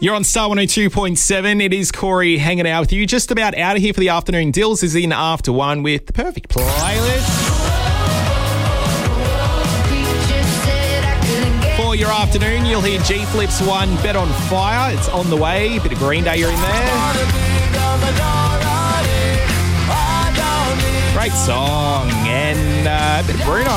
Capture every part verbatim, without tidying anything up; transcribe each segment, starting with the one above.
You're on Star one oh two point seven. It is Corey hanging out with you. Just about out of here for the afternoon. Dills is in after one with the perfect playlist. For your afternoon, you'll hear G-Flip's one, Bet on Fire. It's on the way. A bit of Green Day you're in there. Great song. And uh, a bit of Bruno.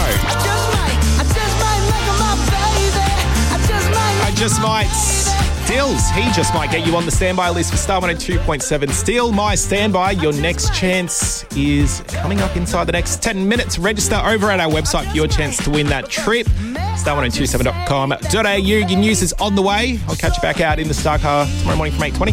I just might. Dills, he just might get you on the standby list for Star one oh two point seven. Steal my standby. Your next chance is coming up inside the next ten minutes. Register over at our website for your chance to win that trip. star one oh two seven dot com dot a u. Your news is on the way. I'll catch you back out in the Star Car tomorrow morning from eight twenty.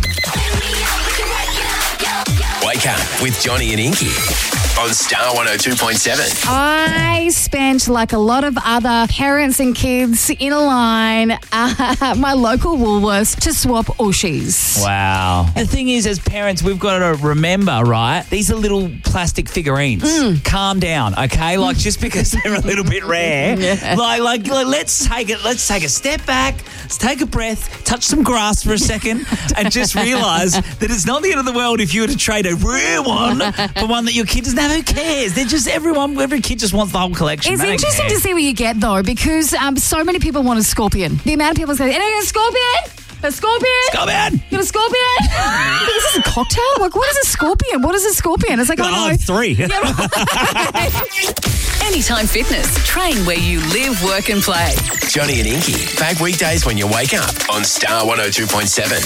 Wake up with Johnny and Inky on Star one oh two point seven. I spent, like a lot of other parents and kids, in a line at my local Woolworths to swap Ooshies. Wow. The thing is, as parents, we've got to remember, right, these are little plastic figurines. Mm. Calm down, okay? Like, just because they're a little bit rare, yeah. like, like, like, let's take it, let's take a step back, let's take a breath, touch some grass for a second, and just realise that it's not the end of the world if you were to trade a rare one for one that your kid doesn't have. Who cares? They're just everyone. Every kid just wants the whole collection. It's they interesting to see what you get though, because um, so many people want a scorpion. The amount of people say, "Anyone got a scorpion? A scorpion? Scorpion? You got a scorpion? Is this a cocktail? Like, what is a scorpion? What is a scorpion?" It's like, oh, oh no. three. Yeah, right. Anytime Fitness. Train where you live, work, and play. Johnny and Inky back weekdays when you wake up on Star one oh two point seven.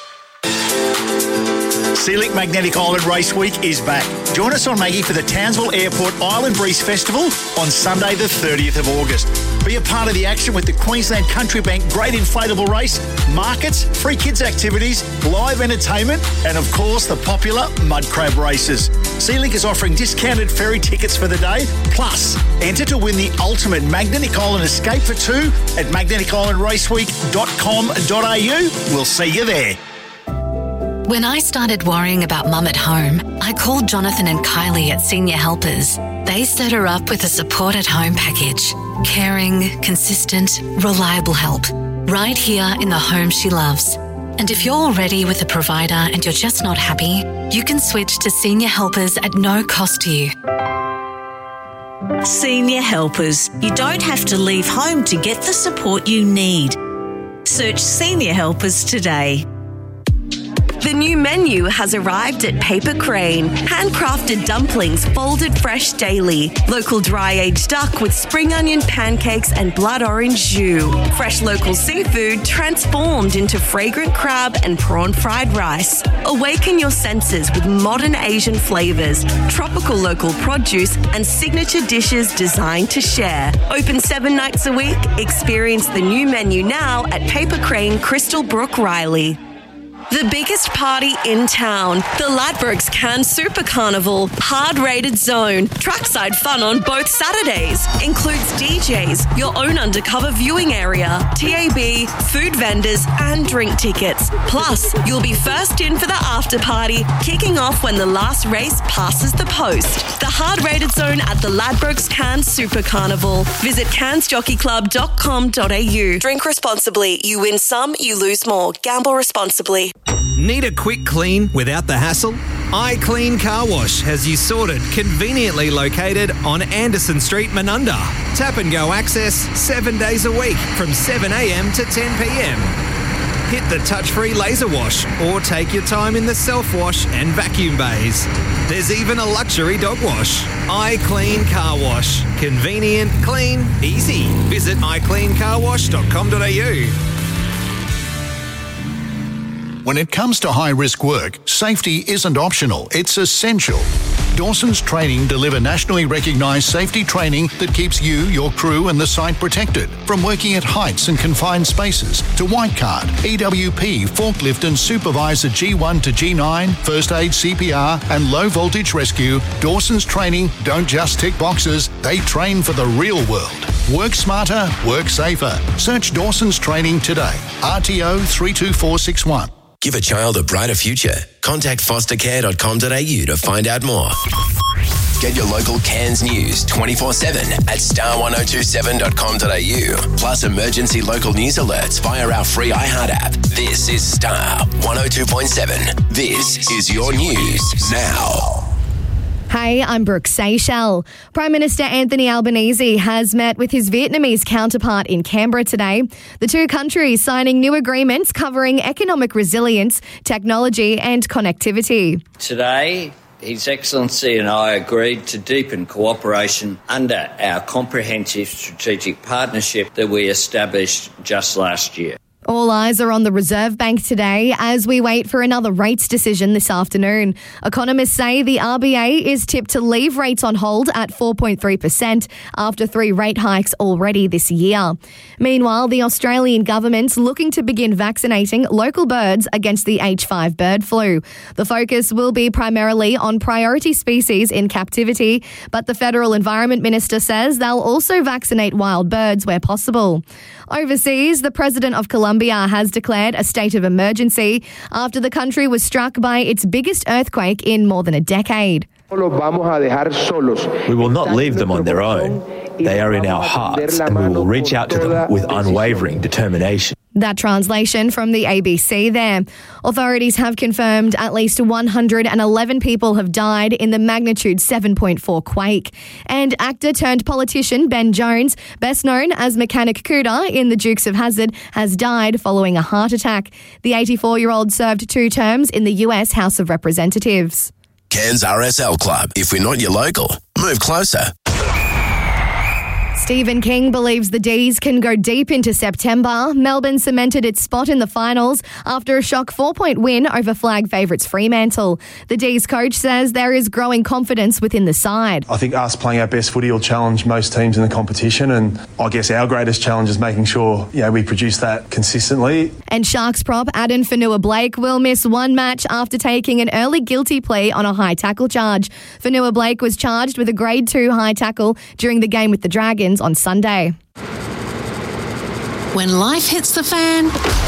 Sealink Magnetic Island Race Week is back. Join us on Maggie for the Townsville Airport Island Breeze Festival on Sunday the thirtieth of August. Be a part of the action with the Queensland Country Bank Great Inflatable Race, markets, free kids activities, live entertainment, and of course the popular mud crab races. Sealink is offering discounted ferry tickets for the day, plus enter to win the ultimate Magnetic Island Escape for two at magnetic island race week dot com dot a u. We'll see you there. When I started worrying about mum at home, I called Jonathan and Kylie at Senior Helpers. They set her up with a support at home package. Caring, consistent, reliable help. Right here in the home she loves. And if you're already with a provider and you're just not happy, you can switch to Senior Helpers at no cost to you. Senior Helpers. You don't have to leave home to get the support you need. Search Senior Helpers today. The new menu has arrived at Paper Crane. Handcrafted dumplings folded fresh daily. Local dry-aged duck with spring onion pancakes and blood orange jus. Fresh local seafood transformed into fragrant crab and prawn fried rice. Awaken your senses with modern Asian flavours, tropical local produce and signature dishes designed to share. Open seven nights a week. Experience the new menu now at Paper Crane, Crystal Brook, Riley. The biggest party in town, the Ladbrokes Cairns Super Carnival, hard-rated zone, trackside fun on both Saturdays, includes D Js, your own undercover viewing area, T A B, food vendors and drink tickets. Plus, you'll be first in for the after party, kicking off when the last race passes the post. The hard-rated zone at the Ladbrokes Cairns Super Carnival. Visit cairns jockey club dot com dot a u. Drink responsibly. You win some, you lose more. Gamble responsibly. Need a quick clean without the hassle? iClean Car Wash has you sorted, conveniently located on Anderson Street, Menunda. Tap and go access seven days a week from seven a m to ten p m. Hit the touch-free laser wash or take your time in the self-wash and vacuum bays. There's even a luxury dog wash. iClean Car Wash. Convenient, clean, easy. Visit i clean car wash dot com dot a u. When it comes to high-risk work, safety isn't optional, it's essential. Dawson's Training deliver nationally recognised safety training that keeps you, your crew and the site protected. From working at heights and confined spaces to white card, E W P, forklift and supervisor G one to G nine, first aid C P R and low voltage rescue, Dawson's Training don't just tick boxes, they train for the real world. Work smarter, work safer. Search Dawson's Training today. R T O three two four six one. Give a child a brighter future. Contact foster care dot com dot a u to find out more. Get your local Cairns news twenty-four seven at star ten twenty-seven dot com dot a u. Plus emergency local news alerts via our free iHeart app. This is Star one oh two point seven. This is your news now. Hey, I'm Brooke Seychelles. Prime Minister Anthony Albanese has met with his Vietnamese counterpart in Canberra today. The two countries signing new agreements covering economic resilience, technology and connectivity. Today, His Excellency and I agreed to deepen cooperation under our comprehensive strategic partnership that we established just last year. All eyes are on the Reserve Bank today as we wait for another rates decision this afternoon. Economists say the R B A is tipped to leave rates on hold at four point three percent after three rate hikes already this year. Meanwhile, the Australian government's looking to begin vaccinating local birds against the H five bird flu. The focus will be primarily on priority species in captivity, but the Federal Environment Minister says they'll also vaccinate wild birds where possible. Overseas, the President of Colombia has declared a state of emergency after the country was struck by its biggest earthquake in more than a decade. We will not leave them on their own. They are in our hearts, and we will reach out to them with unwavering determination. That translation from the A B C there. Authorities have confirmed at least one hundred eleven people have died in the magnitude seven point four quake. And actor turned politician Ben Jones, best known as Mechanic Cuda in The Dukes of Hazzard, has died following a heart attack. The eighty-four-year-old served two terms in the U S House of Representatives. Cairns R S L Club. If we're not your local, move closer. Stephen King believes the D's can go deep into September. Melbourne cemented its spot in the finals after a shock four-point win over flag favourites Fremantle. The D's coach says there is growing confidence within the side. I think us playing our best footy will challenge most teams in the competition, and I guess our greatest challenge is making sure, you know, we produce that consistently. And Sharks prop Aden Fanua-Blake will miss one match after taking an early guilty plea on a high tackle charge. Fanua-Blake was charged with a grade two high tackle during the game with the Dragons on Sunday. When life hits the fan,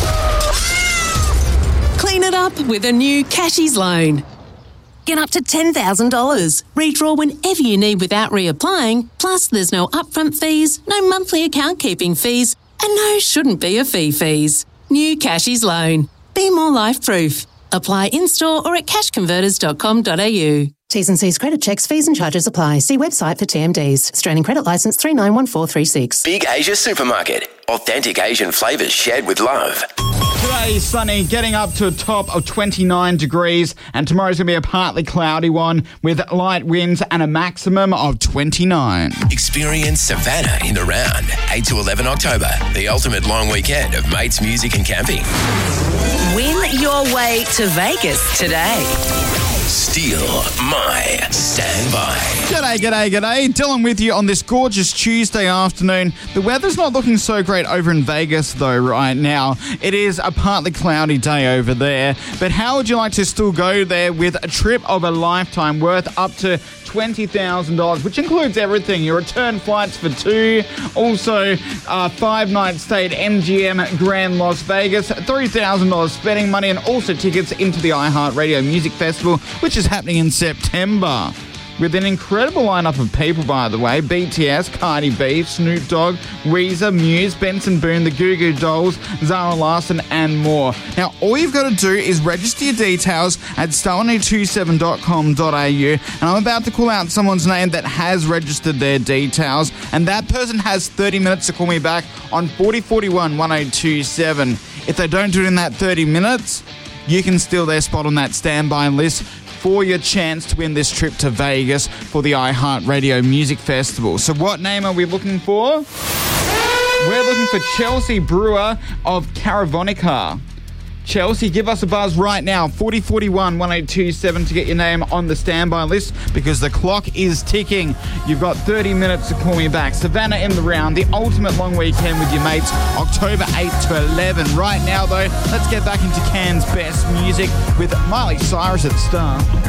clean it up with a new Cashies loan. Get up to ten thousand dollars. Redraw whenever you need without reapplying. Plus, there's no upfront fees, no monthly account keeping fees, and no shouldn't be a fee fees. New Cashies loan. Be more life-proof. Apply in-store or at cash converters dot com dot a u. T's and C's credit checks, fees and charges apply. See website for T M Ds. Australian credit licence three nine one four three six. Big Asia Supermarket. Authentic Asian flavours shared with love. Today is sunny, getting up to a top of twenty-nine degrees, and tomorrow's going to be a partly cloudy one with light winds and a maximum of twenty-nine. Experience Savannah in the round, eight to eleven October, the ultimate long weekend of mates, music and camping. Win your way to Vegas today. Steal my standby. G'day, g'day, g'day. Dylan with you on this gorgeous Tuesday afternoon. The weather's not looking so great over in Vegas, though, right now. It is a partly cloudy day over there. But how would you like to still go there with a trip of a lifetime worth up to twenty thousand dollars, which includes everything, your return flights for two, also uh, five-night stay at M G M Grand Las Vegas, three thousand dollars spending money, and also tickets into the iHeartRadio Music Festival, which is happening in September. With an incredible lineup of people, by the way. B T S, Cardi B, Snoop Dogg, Weezer, Muse, Benson Boone, the Goo Goo Dolls, Zara Larsson, and more. Now, all you've got to do is register your details at star ten twenty-seven dot com dot a u, and I'm about to call out someone's name that has registered their details, and that person has thirty minutes to call me back on forty forty-one one oh two seven. If they don't do it in that thirty minutes, you can steal their spot on that standby list for your chance to win this trip to Vegas for the iHeartRadio Music Festival. So what name are we looking for? We're looking for Chelsea Brewer of Caravonica. Chelsea, give us a buzz right now, forty forty-one one oh two seven, to get your name on the standby list, because the clock is ticking. You've got thirty minutes to call me back. Savannah in the round, the ultimate long weekend with your mates, October eighth to eleven. Right now, though, let's get back into Cairns' best music with Miley Cyrus at Star.